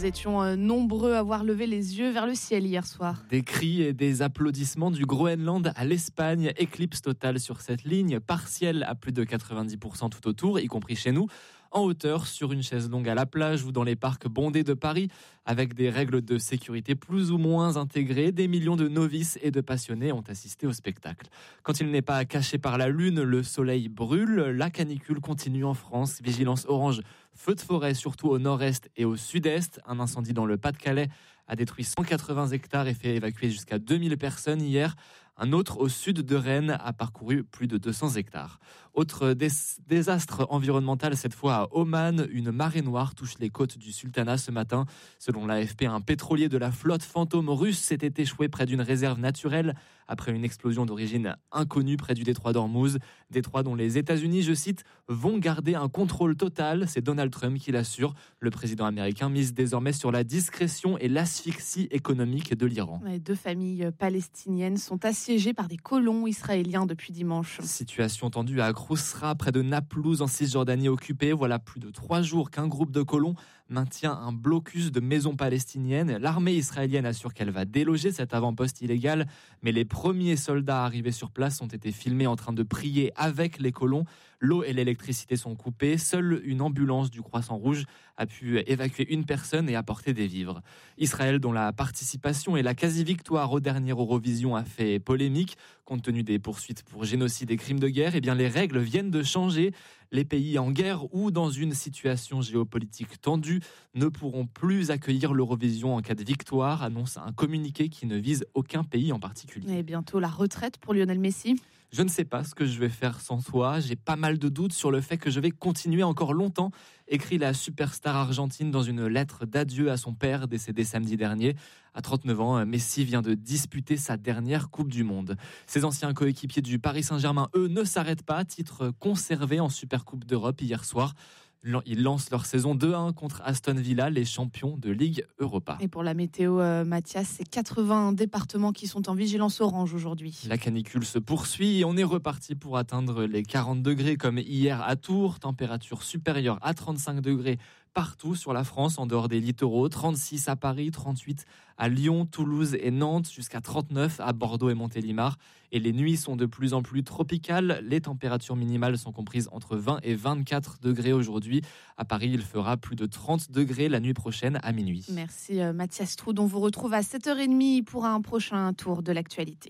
Nous étions nombreux à avoir levé les yeux vers le ciel hier soir. Des cris et des applaudissements du Groenland à l'Espagne. Éclipse totale sur cette ligne, partielle à plus de 90% tout autour, y compris chez nous. En hauteur, sur une chaise longue à la plage ou dans les parcs bondés de Paris, avec des règles de sécurité plus ou moins intégrées, des millions de novices et de passionnés ont assisté au spectacle. Quand il n'est pas caché par la lune, le soleil brûle, la canicule continue en France. Vigilance orange, feu de forêt surtout au nord-est et au sud-est. Un incendie dans le Pas-de-Calais a détruit 180 hectares et fait évacuer jusqu'à 2000 personnes hier. Un autre au sud de Rennes a parcouru plus de 200 hectares. Autre désastre environnemental cette fois à Oman. Une marée noire touche les côtes du Sultanat ce matin. Selon l'AFP, un pétrolier de la flotte fantôme russe s'était échoué près d'une réserve naturelle après une explosion d'origine inconnue près du détroit d'Ormuz. Détroit dont les États-Unis, je cite, vont garder un contrôle total. C'est Donald Trump qui l'assure. Le président américain mise désormais sur la discrétion et l'asphyxie économique de l'Iran. Ouais, 2 familles palestiniennes sont assiégées par des colons israéliens depuis dimanche. Situation tendue à Khrousra, près de Naplouse, en Cisjordanie occupée. Voilà plus de 3 jours qu'un groupe de colons maintient un blocus de maisons palestiniennes. L'armée israélienne assure qu'elle va déloger cet avant-poste illégal, mais les premiers soldats arrivés sur place ont été filmés en train de prier avec les colons. L'eau et l'électricité sont coupées. Seule une ambulance du Croissant Rouge a pu évacuer une personne et apporter des vivres. Israël, dont la participation et la quasi-victoire au dernier Eurovision a fait polémique, compte tenu des poursuites pour génocide et crimes de guerre, eh bien les règles viennent de changer. Les pays en guerre ou dans une situation géopolitique tendue ne pourront plus accueillir l'Eurovision en cas de victoire, annonce un communiqué qui ne vise aucun pays en particulier. Et bientôt la retraite pour Lionel Messi. Je ne sais pas ce que je vais faire sans toi. J'ai pas mal de doutes sur le fait que je vais continuer encore longtemps, écrit la superstar argentine dans une lettre d'adieu à son père décédé samedi dernier. À 39 ans, Messi vient de disputer sa dernière Coupe du Monde. Ses anciens coéquipiers du Paris Saint-Germain, eux, ne s'arrêtent pas. Titre conservé en Supercoupe d'Europe hier soir. Ils lancent leur saison 2-1 contre Aston Villa, les champions de Ligue Europa. Et pour la météo, Mathias, c'est 80 départements qui sont en vigilance orange aujourd'hui. La canicule se poursuit et on est reparti pour atteindre les 40 degrés comme hier à Tours. Température supérieure à 35 degrés partout sur la France, en dehors des littoraux. 36 à Paris, 38 à Lyon, Toulouse et Nantes, jusqu'à 39 à Bordeaux et Montélimar. Et les nuits sont de plus en plus tropicales. Les températures minimales sont comprises entre 20 et 24 degrés aujourd'hui. À Paris, il fera plus de 30 degrés la nuit prochaine à minuit. Merci Mathias Troud. On vous retrouve à 7h30 pour un prochain tour de l'actualité.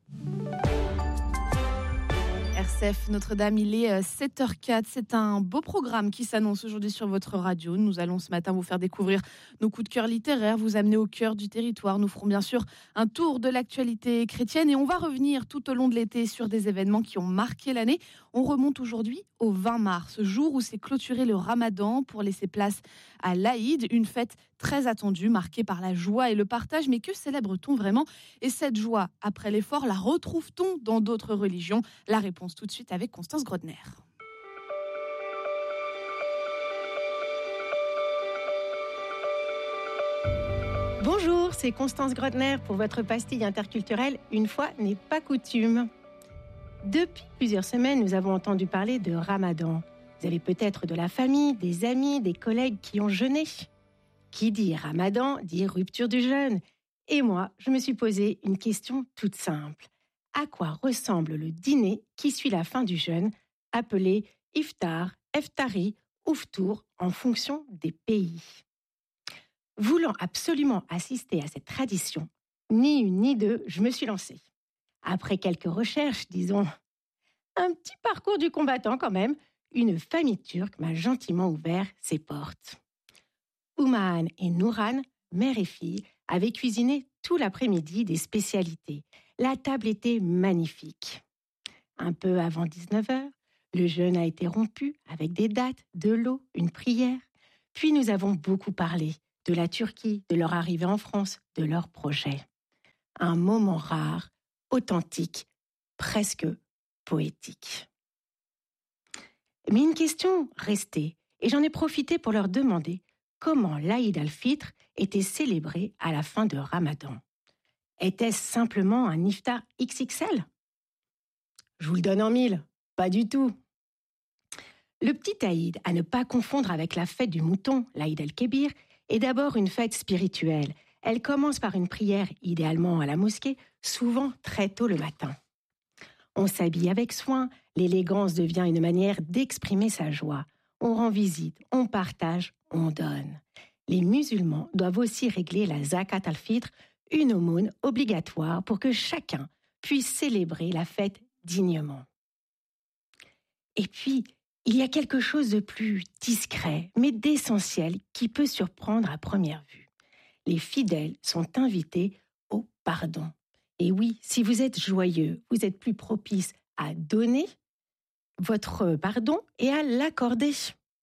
RCF Notre-Dame, il est 7h04. C'est un beau programme qui s'annonce aujourd'hui sur votre radio. Nous allons ce matin vous faire découvrir nos coups de cœur littéraires, vous amener au cœur du territoire. Nous ferons bien sûr un tour de l'actualité chrétienne et on va revenir tout au long de l'été sur des événements qui ont marqué l'année. On remonte aujourd'hui au 20 mars, jour où s'est clôturé le Ramadan pour laisser place à l'Aïd, une fête très attendue, marquée par la joie et le partage. Mais que célèbre-t-on vraiment ? Et cette joie, après l'effort, la retrouve-t-on dans d'autres religions ? La réponse tout de suite avec Constance Grodner. Bonjour, c'est Constance Grodner pour votre pastille interculturelle. Une fois n'est pas coutume. Depuis plusieurs semaines, nous avons entendu parler de Ramadan. Vous avez peut-être de la famille, des amis, des collègues qui ont jeûné. Qui dit Ramadan dit rupture du jeûne. Et moi, je me suis posé une question toute simple. À quoi ressemble le dîner qui suit la fin du jeûne, appelé iftar, iftari ou ftour en fonction des pays? Voulant absolument assister à cette tradition, ni une ni deux, je me suis lancée. Après quelques recherches, disons, un petit parcours du combattant quand même, une famille turque m'a gentiment ouvert ses portes. Ouman et Nouran, mère et fille, avaient cuisiné tout l'après-midi des spécialités. La table était magnifique. Un peu avant 19h, le jeûne a été rompu avec des dattes, de l'eau, une prière. Puis nous avons beaucoup parlé de la Turquie, de leur arrivée en France, de leur projet. Un moment rare, authentique, presque poétique. Mais une question restait, et j'en ai profité pour leur demander comment l'Aïd al-Fitr était célébré à la fin de Ramadan. Était-ce simplement un iftar XXL ? Je vous le donne en mille, pas du tout. Le petit Aïd, à ne pas confondre avec la fête du mouton, l'Aïd al-Kébir, est d'abord une fête spirituelle. Elle commence par une prière, idéalement à la mosquée, souvent très tôt le matin. On s'habille avec soin, l'élégance devient une manière d'exprimer sa joie. On rend visite, on partage, on donne. Les musulmans doivent aussi régler la zakat al-fitr, une aumône obligatoire pour que chacun puisse célébrer la fête dignement. Et puis, il y a quelque chose de plus discret, mais d'essentiel, qui peut surprendre à première vue. Les fidèles sont invités au pardon. Et oui, si vous êtes joyeux, vous êtes plus propice à donner votre pardon et à l'accorder.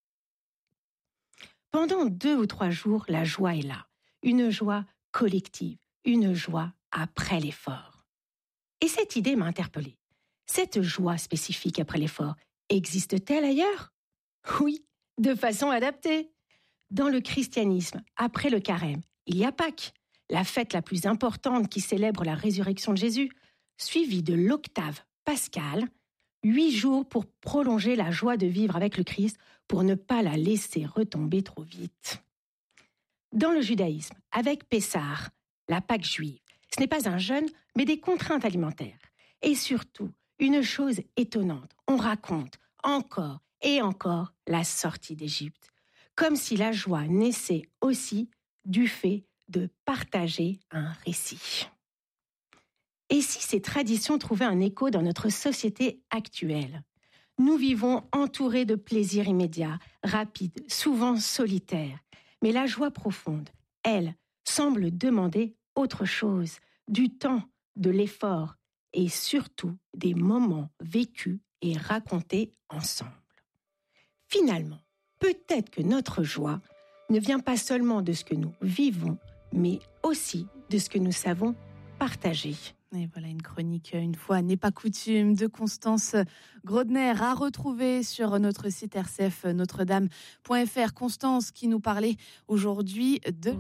Pendant 2 ou 3 jours, la joie est là. Une joie collective, une joie après l'effort. Et cette idée m'a interpellée. Cette joie spécifique après l'effort, existe-t-elle ailleurs? Oui, de façon adaptée. Dans le christianisme, après le carême, il y a Pâques, la fête la plus importante qui célèbre la résurrection de Jésus, suivie de l'octave pascale, 8 jours pour prolonger la joie de vivre avec le Christ, pour ne pas la laisser retomber trop vite. Dans le judaïsme, avec Pessah, la Pâque juive, ce n'est pas un jeûne, mais des contraintes alimentaires. Et surtout, une chose étonnante, on raconte encore et encore la sortie d'Égypte, comme si la joie naissait aussi du fait de partager un récit. Et si ces traditions trouvaient un écho dans notre société actuelle? Nous vivons entourés de plaisirs immédiats, rapides, souvent solitaires. Mais la joie profonde, elle, semble demander autre chose, du temps, de l'effort et surtout des moments vécus et racontés ensemble. Finalement, peut-être que notre joie ne vient pas seulement de ce que nous vivons, mais aussi de ce que nous savons partager. Et voilà une chronique, une fois n'est pas coutume, de Constance Grodner à retrouver sur notre site RCF Notre-Dame.fr. Constance qui nous parlait aujourd'hui de...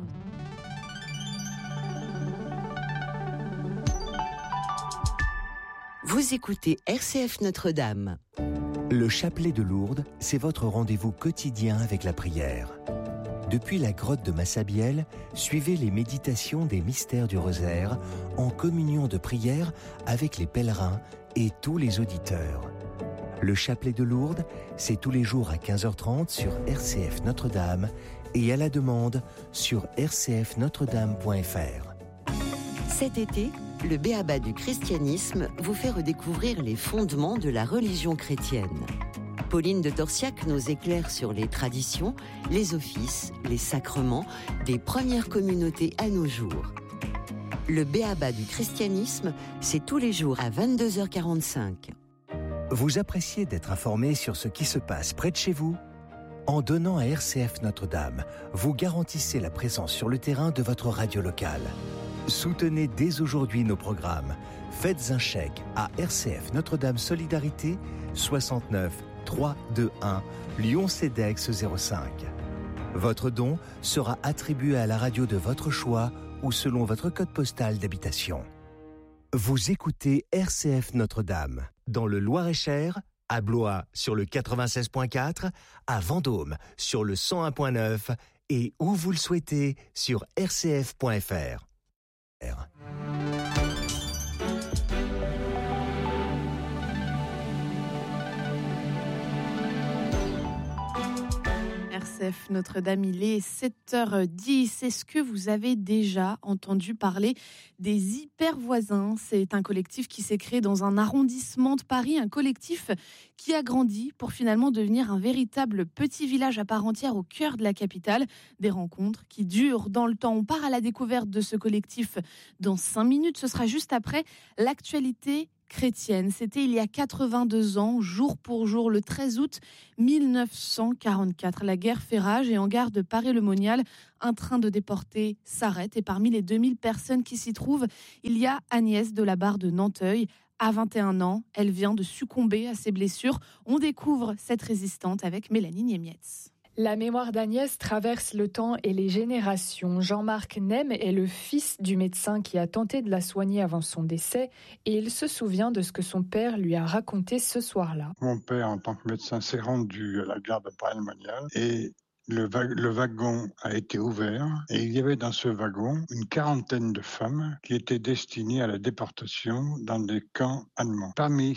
Vous écoutez RCF Notre-Dame. Le chapelet de Lourdes, c'est votre rendez-vous quotidien avec la prière. Depuis la grotte de Massabielle, suivez les méditations des mystères du rosaire en communion de prière avec les pèlerins et tous les auditeurs. Le chapelet de Lourdes, c'est tous les jours à 15h30 sur RCF Notre-Dame et à la demande sur rcfnotredame.fr. Cet été, le B.A.B.A. du christianisme vous fait redécouvrir les fondements de la religion chrétienne. Pauline de Torsiac nous éclaire sur les traditions, les offices, les sacrements des premières communautés à nos jours. Le B.A.B.A. du christianisme, c'est tous les jours à 22h45. Vous appréciez d'être informé sur ce qui se passe près de chez vous? En donnant à RCF Notre-Dame, vous garantissez la présence sur le terrain de votre radio locale. Soutenez dès aujourd'hui nos programmes. Faites un chèque à RCF Notre-Dame Solidarité 69 321 Lyon-Cedex 05. Votre don sera attribué à la radio de votre choix ou selon votre code postal d'habitation. Vous écoutez RCF Notre-Dame dans le Loir-et-Cher, à Blois sur le 96.4, à Vendôme sur le 101.9 et où vous le souhaitez sur rcf.fr. RCF Notre-Dame, il est 7h10. Est-ce que vous avez déjà entendu parler des Hyper Voisins? C'est un collectif qui s'est créé dans un arrondissement de Paris, un collectif qui a grandi pour finalement devenir un véritable petit village à part entière au cœur de la capitale. Des rencontres qui durent dans le temps. On part à la découverte de ce collectif dans 5 minutes. Ce sera juste après l'actualité chrétienne. C'était il y a 82 ans, jour pour jour, le 13 août 1944. La guerre fait rage et en gare de Paray-le-Monial, un train de déportés s'arrête et parmi les 2000 personnes qui s'y trouvent, il y a Agnès de la Barre de Nanteuil. À 21 ans, elle vient de succomber à ses blessures. On découvre cette résistante avec Mélanie Niemietz. La mémoire d'Agnès traverse le temps et les générations. Jean-Marc Nem est le fils du médecin qui a tenté de la soigner avant son décès et il se souvient de ce que son père lui a raconté ce soir-là. Mon père, en tant que médecin, s'est rendu à la gare de Paray-le-Monial et le wagon a été ouvert et il y avait dans ce wagon une quarantaine de femmes qui étaient destinées à la déportation dans des camps allemands. Parmi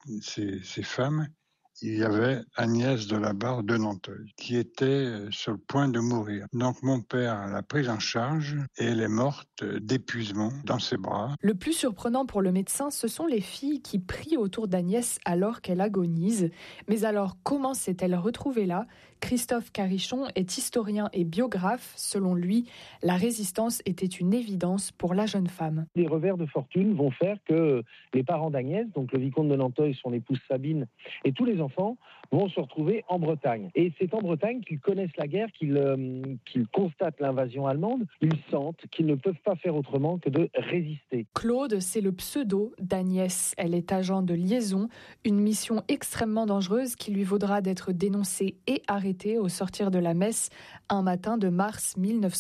ces femmes, il y avait Agnès de la Barre de Nanteuil, qui était sur le point de mourir. Donc mon père l'a prise en charge et elle est morte d'épuisement dans ses bras. Le plus surprenant pour le médecin, ce sont les filles qui prient autour d'Agnès alors qu'elle agonise. Mais alors, comment s'est-elle retrouvée là ? Christophe Carichon est historien et biographe. Selon lui, la résistance était une évidence pour la jeune femme. Les revers de fortune vont faire que les parents d'Agnès, donc le vicomte de Nanteuil, son épouse Sabine, et tous les enfants vont se retrouver en Bretagne. Et c'est en Bretagne qu'ils connaissent la guerre, qu'ils constatent l'invasion allemande. Ils sentent qu'ils ne peuvent pas faire autrement que de résister. Claude, c'est le pseudo d'Agnès. Elle est agent de liaison, une mission extrêmement dangereuse qui lui vaudra d'être dénoncée et arrêtée au sortir de la messe un matin de mars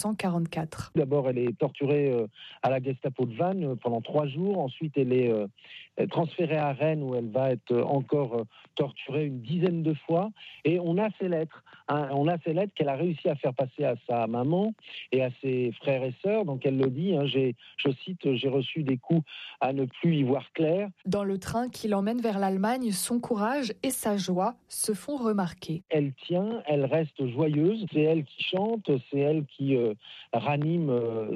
1944. D'abord, elle est torturée à la Gestapo de Vannes pendant 3 jours. Ensuite, elle est transférée à Rennes où elle va être encore torturée une dizaine de fois. Et on a ces lettres. On a ces lettres qu'elle a réussi à faire passer à sa maman et à ses frères et sœurs. Donc elle le dit, je cite, « J'ai reçu des coups à ne plus y voir clair ». Dans le train qui l'emmène vers l'Allemagne, son courage et sa joie se font remarquer. Elle tient, elle reste joyeuse. C'est elle qui chante, c'est elle qui ranime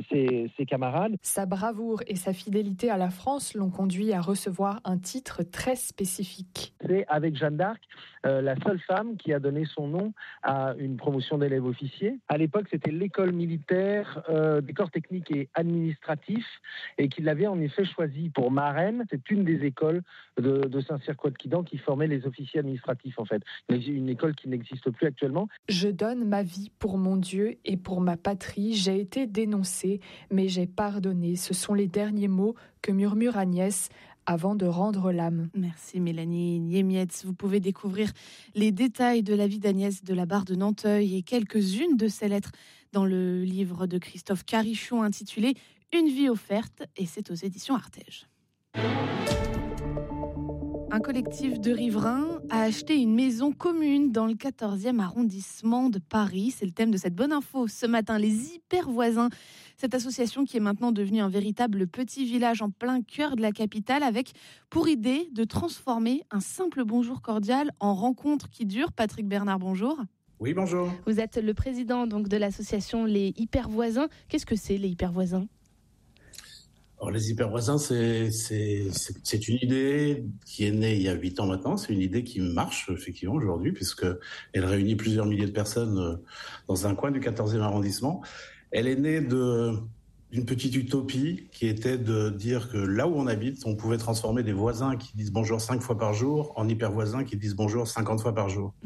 ses camarades. Sa bravoure et sa fidélité à la France l'ont conduit à recevoir un titre très spécifique. C'est avec Jeanne d'Arc la seule femme qui a donné son nom à une promotion d'élèves officiers. À l'époque, c'était l'école militaire des corps techniques et administratifs et qui l'avait en effet choisie pour marraine. C'est une des écoles de Saint-Cyr-Couët-Quidan qui formait les officiers administratifs en fait. Une école qui n'existe plus actuellement. Je donne ma vie pour mon Dieu et pour ma patrie. J'ai été dénoncée, mais j'ai pardonné. Ce sont les derniers mots que murmure Agnès avant de rendre l'âme. Merci Mélanie Niemietz. Vous pouvez découvrir les détails de la vie d'Agnès de la Barre de Nanteuil et quelques-unes de ses lettres dans le livre de Christophe Carichon intitulé « Une vie offerte » et c'est aux éditions Artege. Un collectif de riverains a acheté une maison commune dans le 14e arrondissement de Paris. C'est le thème de cette bonne info ce matin, les hyper voisins. Cette association qui est maintenant devenue un véritable petit village en plein cœur de la capitale avec pour idée de transformer un simple bonjour cordial en rencontre qui dure. Patrick Bernard, bonjour. Oui, bonjour. Vous êtes le président donc, de l'association Les Hyper Voisins. Qu'est-ce que c'est les Hyper Voisins ? Alors, les hyper voisins, c'est une idée qui est née il y a 8 ans maintenant. C'est une idée qui marche effectivement aujourd'hui puisqu'elle réunit plusieurs milliers de personnes dans un coin du 14e arrondissement. Elle est née d'une petite utopie qui était de dire que là où on habite, on pouvait transformer des voisins qui disent bonjour 5 fois par jour en hyper voisins qui disent bonjour 50 fois par jour.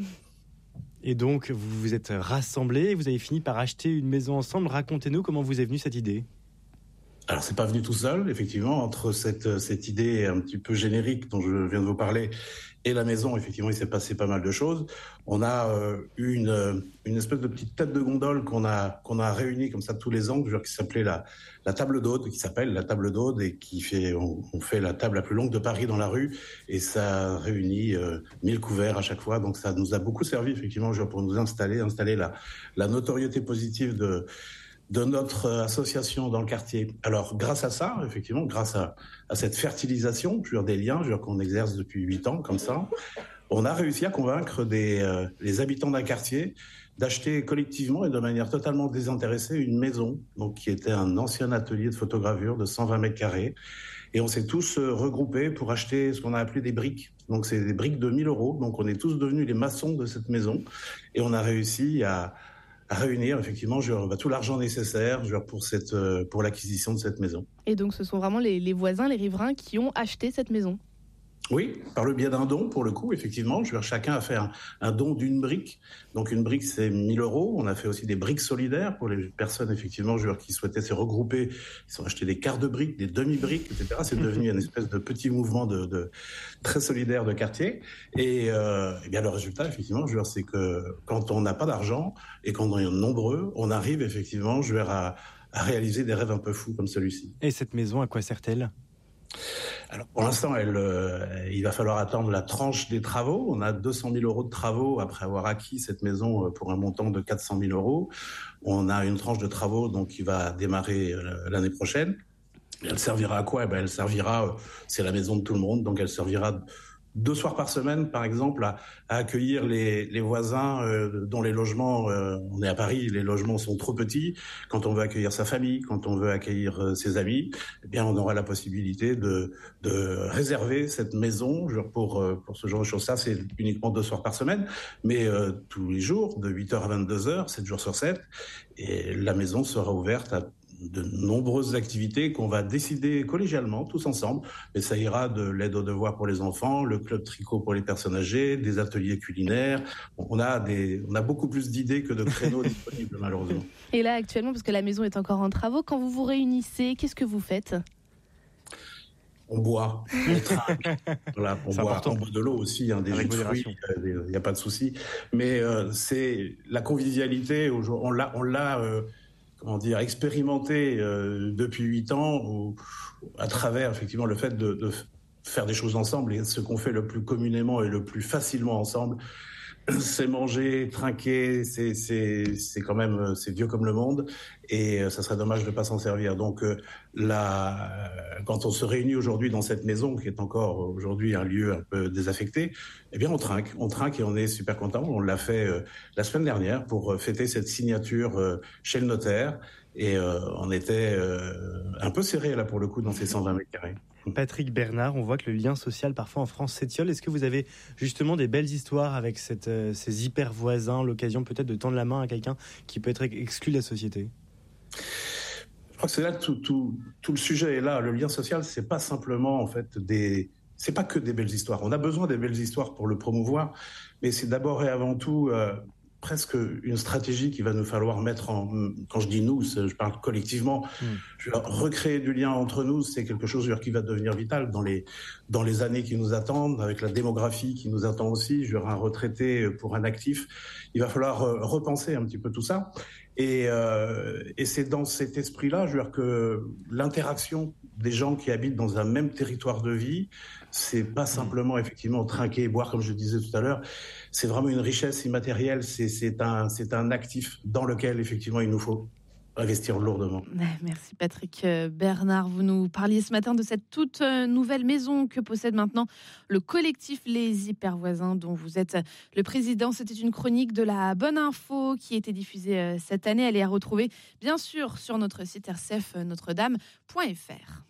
Et donc, vous vous êtes rassemblés, vous avez fini par acheter une maison ensemble. Racontez-nous comment vous est venue cette idée. Alors, c'est pas venu tout seul, effectivement, entre cette idée un petit peu générique dont je viens de vous parler et la maison, effectivement, il s'est passé pas mal de choses. On a eu une espèce de petite tête de gondole qu'on a réunie comme ça tous les ans, qui s'appelait la table d'Aude, qui s'appelle la table d'Aude et on fait la table la plus longue de Paris dans la rue et ça réunit 1000 couverts à chaque fois. Donc, ça nous a beaucoup servi, effectivement, pour nous installer la notoriété positive de notre association dans le quartier. Alors, grâce à ça, effectivement, grâce à cette fertilisation, des liens, qu'on exerce depuis 8 ans, comme ça, on a réussi à convaincre les habitants d'un quartier d'acheter collectivement et de manière totalement désintéressée une maison, donc qui était un ancien atelier de photogravure de 120 mètres carrés. Et on s'est tous regroupés pour acheter ce qu'on a appelé des briques. Donc, c'est des briques de 1 000 €. Donc, on est tous devenus les maçons de cette maison. Et on a réussi à réunir effectivement tout l'argent nécessaire pour l'acquisition de cette maison. Et donc ce sont vraiment les voisins, les riverains qui ont acheté cette maison ? Oui, par le biais d'un don pour le coup, effectivement. Chacun a fait un don d'une brique. Donc une brique, c'est 1 000 €. On a fait aussi des briques solidaires pour les personnes effectivement qui souhaitaient se regrouper. Ils ont acheté des quarts de briques, des demi-briques, etc. C'est devenu une espèce de petit mouvement de très solidaire de quartier. Et bien le résultat, effectivement, c'est que quand on n'a pas d'argent et qu'on est nombreux, on arrive effectivement à réaliser des rêves un peu fous comme celui-ci. Et cette maison, à quoi sert-elle ? Alors pour l'instant, il va falloir attendre la tranche des travaux. On a 200 000 euros de travaux après avoir acquis cette maison pour un montant de 400 000 euros. On a une tranche de travaux donc qui va démarrer l'année prochaine. Et elle servira à quoi ? Elle servira, c'est la maison de tout le monde, donc elle servira 2 soirs par semaine, par exemple, à accueillir les voisins dont les logements, on est à Paris, les logements sont trop petits. Quand on veut accueillir sa famille, quand on veut accueillir ses amis, eh bien, on aura la possibilité de réserver cette maison pour ce genre de choses. Ça, c'est uniquement 2 soirs par semaine, mais tous les jours, de 8h à 22h, 7 jours sur 7. Et la maison sera ouverte à de nombreuses activités qu'on va décider collégialement, tous ensemble. Et ça ira de l'aide aux devoirs pour les enfants, le club tricot pour les personnes âgées, des ateliers culinaires. On a beaucoup plus d'idées que de créneaux disponibles, malheureusement. Et là, actuellement, parce que la maison est encore en travaux, quand vous vous réunissez, qu'est-ce que vous faites ? On boit, on trinque, voilà, on boit de l'eau aussi, des jus de fruits, il n'y a pas de souci. Mais c'est la convivialité, on l'a expérimenté depuis 8 ans à travers effectivement le fait de faire des choses ensemble. Et ce qu'on fait le plus communément et le plus facilement ensemble, c'est manger, trinquer, c'est quand même, c'est vieux comme le monde, et ça serait dommage de ne pas s'en servir. Donc quand on se réunit aujourd'hui dans cette maison, qui est encore aujourd'hui un lieu un peu désaffecté, eh bien on trinque et on est super content. On l'a fait la semaine dernière pour fêter cette signature chez le notaire, et on était un peu serré là pour le coup dans ces 120 mètres carrés. Patrick Bernard, on voit que le lien social parfois en France s'étiole. Est-ce que vous avez justement des belles histoires avec ces hyper voisins, l'occasion peut-être de tendre la main à quelqu'un qui peut être exclu de la société ? Je crois que c'est là tout le sujet est là. Le lien social, c'est pas simplement en fait c'est pas que des belles histoires. On a besoin des belles histoires pour le promouvoir, mais c'est d'abord et avant tout presque une stratégie qu'il va nous falloir mettre en... Quand je dis nous, je parle collectivement. Je veux dire, recréer du lien entre nous, c'est quelque chose qui va devenir vital dans les années qui nous attendent, avec la démographie qui nous attend aussi. Je veux dire, un retraité pour un actif. Il va falloir repenser un petit peu tout ça. Et c'est dans cet esprit-là, je veux dire, que l'interaction des gens qui habitent dans un même territoire de vie, c'est pas simplement effectivement trinquer et boire, comme je disais tout à l'heure. C'est vraiment une richesse immatérielle. C'est un actif dans lequel effectivement il nous faut investir lourdement. Merci Patrick Bernard. Vous nous parliez ce matin de cette toute nouvelle maison que possède maintenant le collectif Les Hyper Voisins, dont vous êtes le président. C'était une chronique de la Bonne Info qui a été diffusée cette année. Elle est à retrouver bien sûr sur notre site rcfnotredame.fr.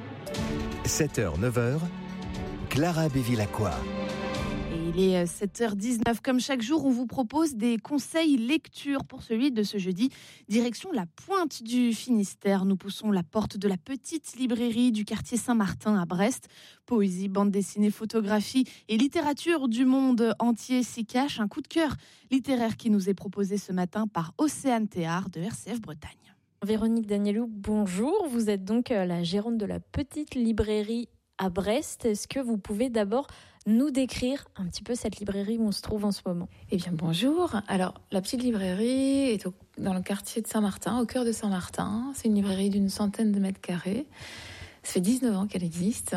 7h, 9h, Clara Bévilacqua. Il est 7h19. Comme chaque jour, on vous propose des conseils lecture pour celui de ce jeudi. Direction la Pointe du Finistère. Nous poussons la porte de la petite librairie du quartier Saint-Martin à Brest. Poésie, bande dessinée, photographie et littérature du monde entier s'y cachent. Un coup de cœur littéraire qui nous est proposé ce matin par Océane Théard de RCF Bretagne. Véronique Danielou, bonjour. Vous êtes donc la gérante de la petite librairie à Brest. Est-ce que vous pouvez d'abord nous décrire un petit peu cette librairie où on se trouve en ce moment ? Eh bien, bonjour. Alors, la petite librairie est dans le quartier de Saint-Martin, au cœur de Saint-Martin. C'est une librairie d'une centaine de mètres carrés. Ça fait 19 ans qu'elle existe.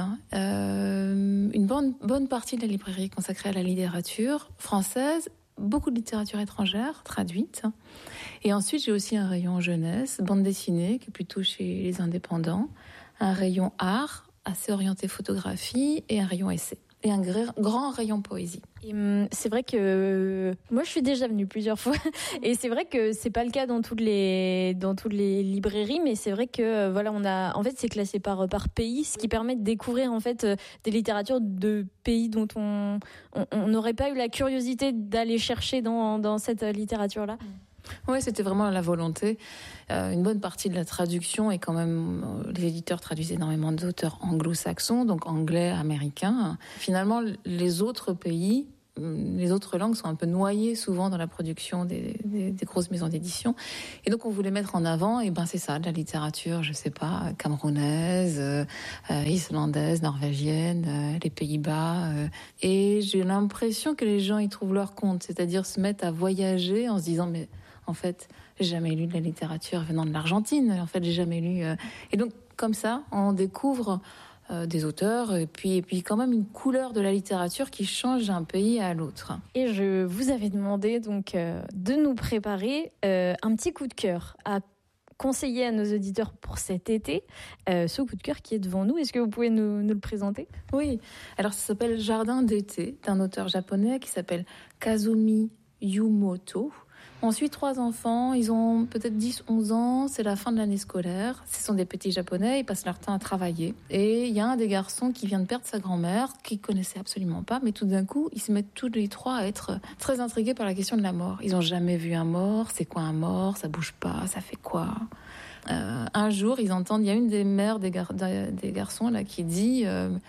Une bonne partie de la librairie est consacrée à la littérature française, beaucoup de littérature étrangère traduite. Et ensuite, j'ai aussi un rayon jeunesse, bande dessinée, qui est plutôt chez les indépendants, un rayon art, assez orienté photographie, et un rayon essai. Et un grand rayon poésie. Et c'est vrai que moi je suis déjà venue plusieurs fois et c'est vrai que c'est pas le cas dans toutes les librairies, mais c'est vrai que voilà, on a en fait c'est classé par pays, ce qui permet de découvrir en fait des littératures de pays dont on n'aurait pas eu la curiosité d'aller chercher dans cette littérature là. Oui, c'était vraiment la volonté. Une bonne partie de la traduction est quand même... Les éditeurs traduisent énormément d'auteurs anglo-saxons, donc anglais, américains. Finalement, les autres pays, les autres langues sont un peu noyées souvent dans la production des grosses maisons d'édition. Et donc, on voulait mettre en avant, et c'est ça, de la littérature, je sais pas, camerounaise, islandaise, norvégienne, les Pays-Bas. Et j'ai l'impression que les gens y trouvent leur compte, c'est-à-dire se mettent à voyager en se disant... mais en fait, j'ai jamais lu de la littérature venant de l'Argentine. En fait, j'ai jamais lu... Et donc, comme ça, on découvre des auteurs, et puis quand même une couleur de la littérature qui change d'un pays à l'autre. Et je vous avais demandé donc de nous préparer un petit coup de cœur à conseiller à nos auditeurs pour cet été. Ce coup de cœur qui est devant nous, est-ce que vous pouvez nous le présenter ? Oui, alors ça s'appelle Jardin d'été, d'un auteur japonais qui s'appelle Kazumi Yumoto. On suit 3 enfants, ils ont peut-être 10-11 ans, c'est la fin de l'année scolaire. Ce sont des petits japonais, ils passent leur temps à travailler. Et il y a un des garçons qui vient de perdre sa grand-mère, qu'il connaissait absolument pas, mais tout d'un coup, ils se mettent tous les 3 à être très intrigués par la question de la mort. Ils n'ont jamais vu un mort, c'est quoi un mort, ça bouge pas, ça fait quoi ? Un jour, ils entendent, il y a une des mères des garçons là qui dit...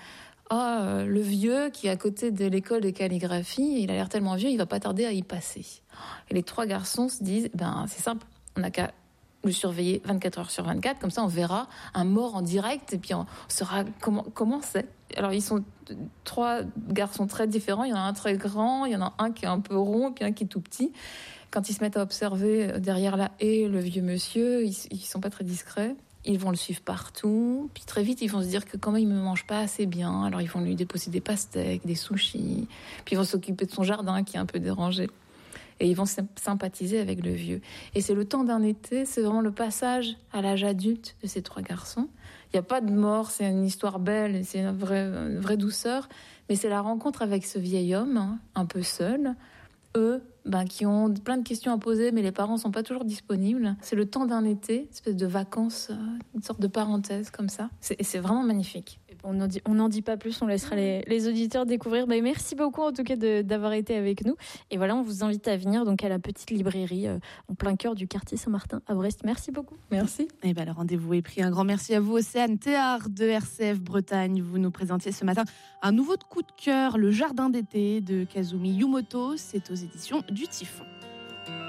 le vieux qui est à côté de l'école de calligraphie, il a l'air tellement vieux, il va pas tarder à y passer. Et les 3 garçons se disent, c'est simple, on n'a qu'à le surveiller 24 heures sur 24, comme ça on verra un mort en direct et puis on saura comment c'est. Alors ils sont 3 garçons très différents, il y en a un très grand, il y en a un qui est un peu rond, puis un qui est tout petit. Quand ils se mettent à observer derrière la haie le vieux monsieur, ils sont pas très discrets. Ils vont le suivre partout, puis très vite ils vont se dire que quand même il ne mange pas assez bien, alors ils vont lui déposer des pastèques, des sushis, puis ils vont s'occuper de son jardin qui est un peu dérangé. Et ils vont sympathiser avec le vieux. Et c'est le temps d'un été, c'est vraiment le passage à l'âge adulte de ces 3 garçons. Il n'y a pas de mort, c'est une histoire belle, c'est une vraie douceur, mais c'est la rencontre avec ce vieil homme, un peu seul, eux, qui ont plein de questions à poser, mais les parents ne sont pas toujours disponibles. C'est le temps d'un été, une espèce de vacances, une sorte de parenthèse comme ça. C'est vraiment magnifique. On n'en dit pas plus, on laissera les auditeurs découvrir. Merci beaucoup en tout cas d'avoir été avec nous. Et voilà, on vous invite à venir donc à la petite librairie en plein cœur du quartier Saint-Martin à Brest. Merci beaucoup. Merci. Et le rendez-vous est pris. Un grand merci à vous, Océane Théard de RCF Bretagne. Vous nous présentiez ce matin un nouveau coup de cœur, Le Jardin d'été de Kazumi Yumoto. C'est aux éditions du Typhon.